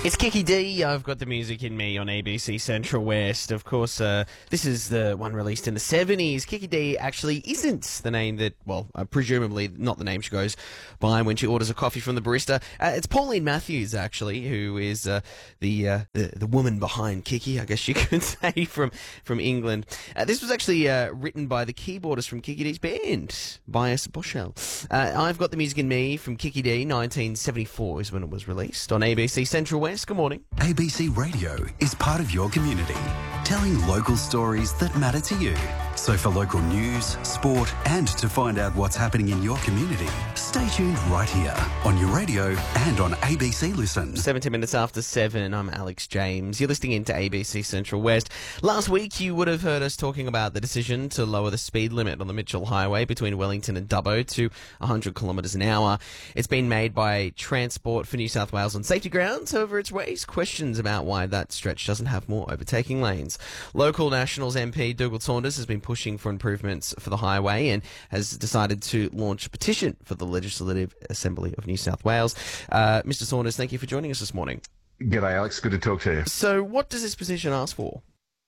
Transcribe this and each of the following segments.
It's Kiki D. I've got the music in me on ABC Central West. Of course, this is the one released in the 70s. Kiki D actually isn't the name that, presumably not the name she goes by when she orders a coffee from the barista. It's Pauline Matthews, actually, who is the woman behind Kiki, I guess you could say, from England. This was actually written by the keyboardist from Kiki D's band, Bias Boschel. I've got the music in me from Kiki D. 1974 is when it was released on ABC Central West. Good morning. ABC Radio is part of your community, telling local stories that matter to you. So for local news, sport, and to find out what's happening in your community, stay tuned right here on your radio and on ABC Listen. 17 minutes after 7, I'm Alex James. You're listening into ABC Central West. Last week, you would have heard us talking about the decision to lower the speed limit on the Mitchell Highway between Wellington and Dubbo to 100 kilometres an hour. It's been made by Transport for New South Wales on safety grounds. However, it's raised questions about why that stretch doesn't have more overtaking lanes. Local Nationals MP Dougal Saunders has been pushing for improvements for the highway and has decided to launch a petition for the Legislative Assembly of New South Wales. Mr. Saunders, thank you for joining us this morning. G'day, Alex. Good to talk to you. So what does this petition ask for?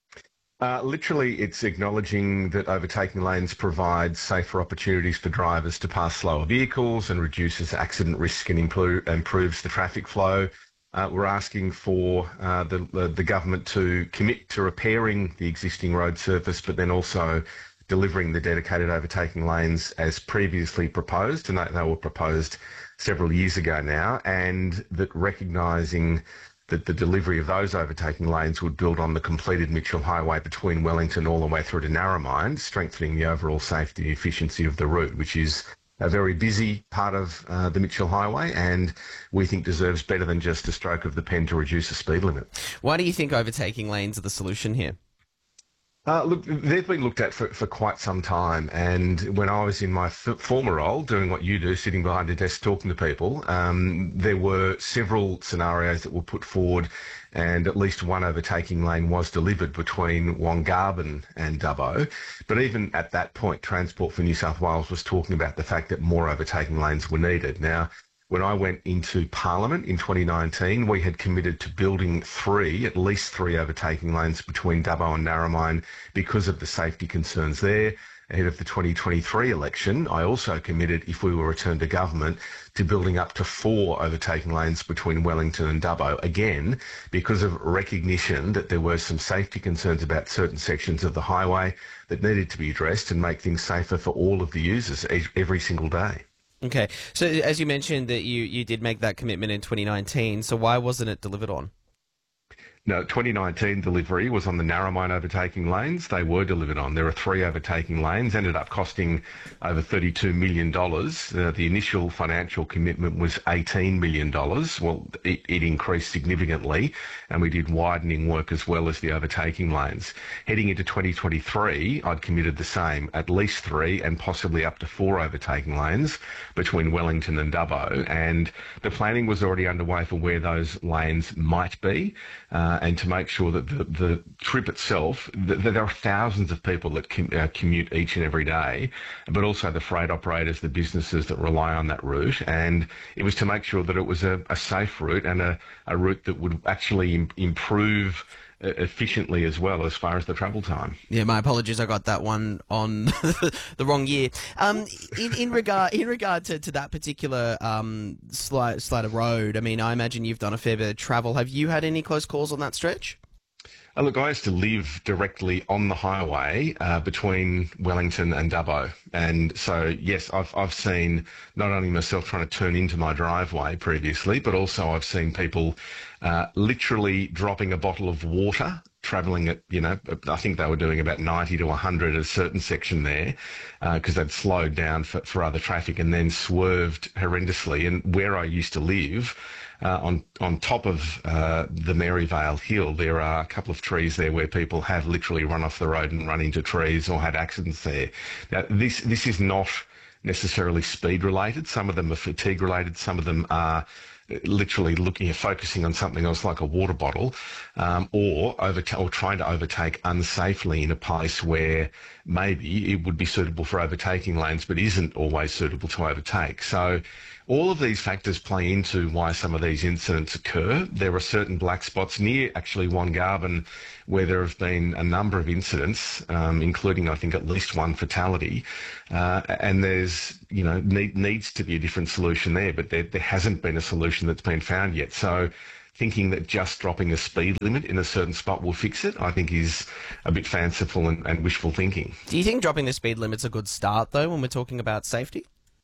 Literally, it's acknowledging that overtaking lanes provide safer opportunities for drivers to pass slower vehicles and reduces accident risk and improves the traffic flow. We're asking for the government to commit to repairing the existing road surface, but then also delivering the dedicated overtaking lanes as previously proposed, and they were proposed several years ago now, and that recognising that the delivery of those overtaking lanes would build on the completed Mitchell Highway between Wellington all the way through to Narromine, strengthening the overall safety and efficiency of the route, which is a very busy part of the Mitchell Highway, and we think deserves better than just a stroke of the pen to reduce the speed limit. Why do you think overtaking lanes are the solution here? Look, they've been looked at for quite some time, and when I was in my former role, doing what you do, sitting behind a desk talking to people, there were several scenarios that were put forward, and at least one overtaking lane was delivered between Wongarbin and Dubbo. But even at that point, Transport for New South Wales was talking about the fact that more overtaking lanes were needed. Now, when I went into Parliament in 2019, we had committed to building at least three overtaking lanes between Dubbo and Narromine because of the safety concerns there. Ahead of the 2023 election, I also committed, if we were returned to government, to building up to 4 overtaking lanes between Wellington and Dubbo, again, because of recognition that there were some safety concerns about certain sections of the highway that needed to be addressed and make things safer for all of the users every single day. Okay, so as you mentioned that you did make that commitment in 2019, so why wasn't it delivered on? No, 2019 delivery was on the Narromine overtaking lanes. They were delivered on. There are 3 overtaking lanes, ended up costing over $32 million. The initial financial commitment was $18 million. Well, it increased significantly, and we did widening work as well as the overtaking lanes. Heading into 2023, I'd committed the same, at least 3 and possibly up to 4 overtaking lanes between Wellington and Dubbo. And the planning was already underway for where those lanes might be. And to make sure that the trip itself, there are thousands of people that commute each and every day, but also the freight operators, the businesses that rely on that route. And it was to make sure that it was a safe route and a route that would actually improve efficiently as well as far as the travel time. Yeah, my apologies, I got that one on the wrong year. In regard to that particular slight of road, I mean, I imagine you've done a fair bit of travel. Have you had any close calls on that stretch? Look, I used to live directly on the highway between Wellington and Dubbo. And so, yes, I've seen not only myself trying to turn into my driveway previously, but also I've seen people literally dropping a bottle of water, travelling at, I think they were doing about 90 to 100 at a certain section there because they'd slowed down for other traffic and then swerved horrendously. And where I used to live, on top of the Maryvale Hill, there are a couple of trees there where people have literally run off the road and run into trees or had accidents there. Now, this is not necessarily speed related. Some of them are fatigue related. Some of them are literally looking at focusing on something else like a water bottle, or trying to overtake unsafely in a place where maybe it would be suitable for overtaking lanes but isn't always suitable to overtake. So all of these factors play into why some of these incidents occur. There are certain black spots near actually Wongarvan where there have been a number of incidents, including I think at least one fatality, and there's needs to be a different solution there, but there hasn't been a solution that's been found yet. So thinking that just dropping a speed limit in a certain spot will fix it, I think is a bit fanciful and wishful thinking. Do you think dropping the speed limit's a good start, though, when we're talking about safety?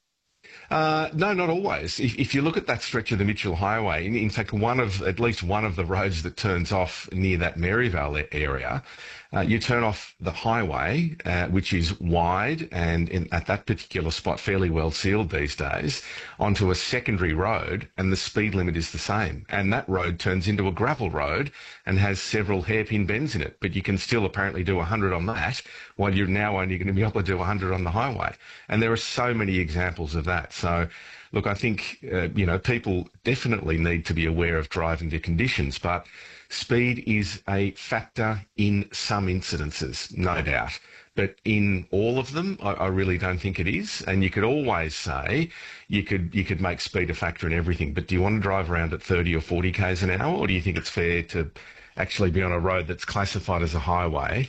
No, not always. If you look at that stretch of the Mitchell Highway, in fact, at least one of the roads that turns off near that Maryvale area, you turn off the highway, which is wide and at that particular spot fairly well sealed these days, onto a secondary road, and the speed limit is the same. And that road turns into a gravel road and has several hairpin bends in it, but you can still apparently do 100 on that, while you're now only going to be able to do 100 on the highway. And there are so many examples of that. So, look, I think, people definitely need to be aware of driving to conditions, but speed is a factor in some incidences, no doubt. But in all of them, I really don't think it is. And you could always say you could make speed a factor in everything. But do you want to drive around at 30 or 40 k's an hour, or do you think it's fair to actually be on a road that's classified as a highway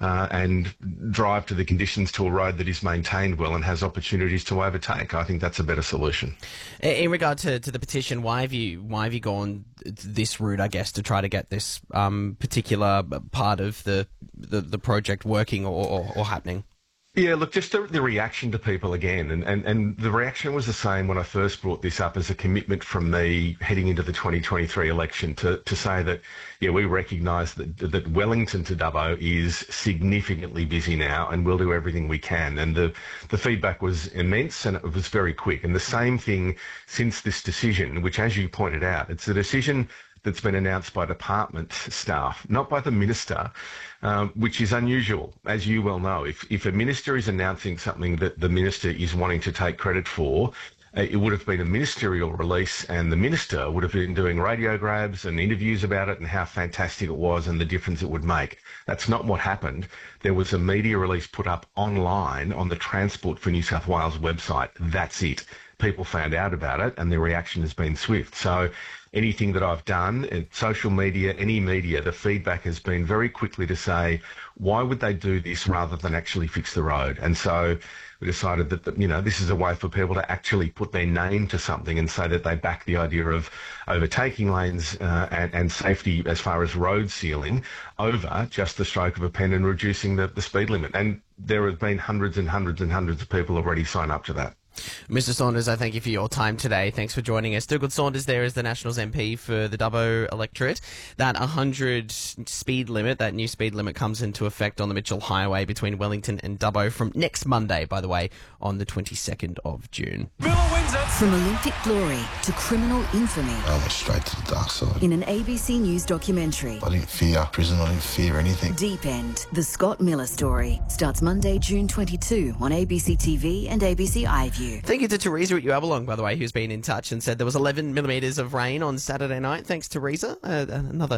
and drive to the conditions to a road that is maintained well and has opportunities to overtake? I think that's a better solution. In regard to the petition, why have you gone this route, I guess, to try to get this particular part of the project working or happening? Yeah, look, just the reaction to people again, and the reaction was the same when I first brought this up as a commitment from me heading into the 2023 election to say that, yeah, we recognise that Wellington to Dubbo is significantly busy now and we'll do everything we can. And the feedback was immense and it was very quick. And the same thing since this decision, which, as you pointed out, it's a decision that's been announced by department staff, not by the minister, which is unusual. As you well know, if a minister is announcing something that the minister is wanting to take credit for, it would have been a ministerial release and the minister would have been doing radio grabs and interviews about it and how fantastic it was and the difference it would make. That's not what happened. There was a media release put up online on the Transport for New South Wales website. That's it. People found out about it and the reaction has been swift. So anything that I've done, social media, any media, the feedback has been very quickly to say, why would they do this rather than actually fix the road? And so we decided that, this is a way for people to actually put their name to something and say that they back the idea of overtaking lanes and safety as far as road sealing over just the stroke of a pen and reducing the speed limit. And there have been hundreds and hundreds and hundreds of people already sign up to that. Mr. Saunders, I thank you for your time today. Thanks for joining us. Dougald Saunders there is the Nationals MP for the Dubbo electorate. That 100 speed limit, that new speed limit comes into effect on the Mitchell Highway between Wellington and Dubbo from next Monday, by the way, on the 22nd of June. From Olympic glory to criminal infamy. I went straight to the dark side. In an ABC News documentary. I didn't fear prison, I didn't fear anything. Deep End, the Scott Miller story, starts Monday, June 22 on ABC TV and ABC iView. Thank you to Teresa at Uabalong, by the way, who's been in touch and said there was 11 millimetres of rain on Saturday night. Thanks, Teresa. Another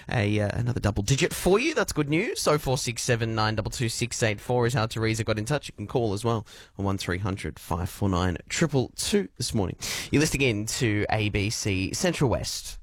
double digit for you. That's good news. So 467 922 684 is how Teresa got in touch. You can call as well on 1300 549 222 this morning. You're listening in to ABC Central West.